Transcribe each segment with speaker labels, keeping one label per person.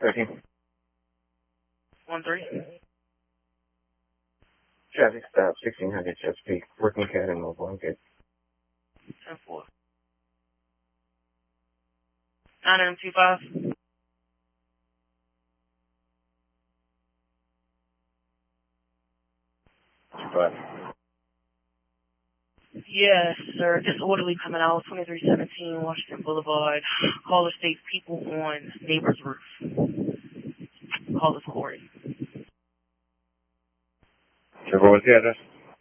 Speaker 1: 13.
Speaker 2: 1-3.
Speaker 1: Traffic stop, 1600 Chesapeake. Working cat and no blanket.
Speaker 2: 10-4. 9M25.
Speaker 1: But
Speaker 2: Yes, sir. Disorderly coming out, 2317 Washington Boulevard. Caller states people on neighbor's roof. Caller's Corey.
Speaker 1: so what was the address?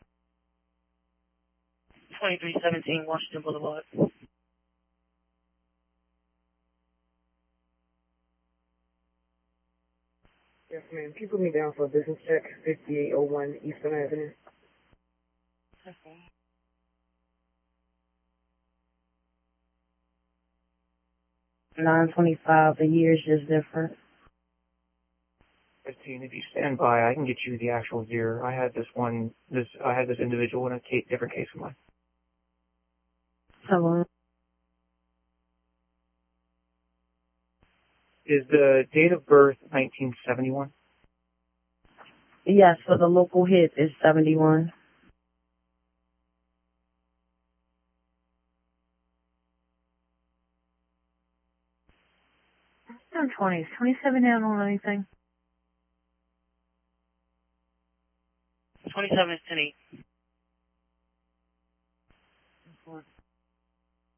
Speaker 2: 2317 Washington Boulevard.
Speaker 3: Yes, ma'am. Can you put me down for a business check, 5801 Eastern Avenue?
Speaker 2: Okay. $9.25. The year's just different.
Speaker 4: 15. If you stand by, I can get you the actual year. I had this individual in a different case of mine.
Speaker 2: Hello.
Speaker 4: Is the date of birth 1971?
Speaker 2: Yes, for the local hit is 71.
Speaker 5: Down 20s. 27 down on anything?
Speaker 2: 27 is 10-8.